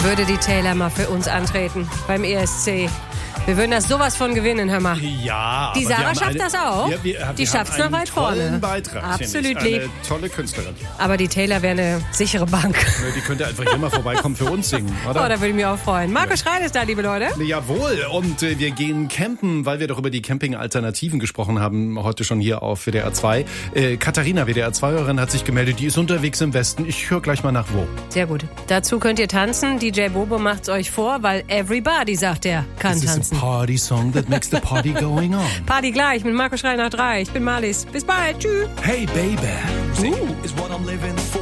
würde die Taylor mal für uns antreten beim ESC. Wir würden das sowas von gewinnen, hör mal. Ja, die Sarah schafft das auch. Die schafft es noch weit vorne. Beitrag, absolut eine tolle Künstlerin. Aber die Taylor wäre eine sichere Bank. Die könnte einfach hier mal vorbeikommen für uns singen, oder? Oh, da würde ich mich auch freuen. Marco Schreil ist da, liebe Leute. Jawohl, und wir gehen campen, weil wir doch über die Camping-Alternativen gesprochen haben, heute schon hier auf WDR 2. Katharina, WDR 2-Hörerin, hat sich gemeldet, die ist unterwegs im Westen. Ich höre gleich mal nach wo. Sehr gut. Dazu könnt ihr tanzen. DJ Bobo macht's euch vor, weil everybody, sagt er, kann tanzen. Party song that makes the party going on. Party gleich mit Marco Schreil nach 3. Ich bin Marlies. Bis bald. Tschüss. Hey, baby. Is what I'm living for.